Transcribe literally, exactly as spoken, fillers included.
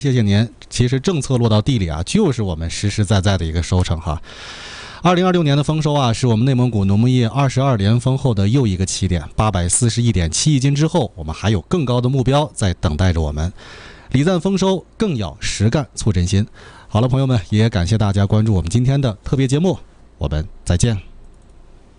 谢谢您。其实政策落到地里啊，就是我们实实在在的一个收成哈。二零二六年的丰收啊，是我们内蒙古农牧业二十二连丰后的又一个起点。八百四十一点七亿斤之后，我们还有更高的目标在等待着我们。礼赞丰收，更要实干促振兴。好了，朋友们，也感谢大家关注我们今天的特别节目，我们再见。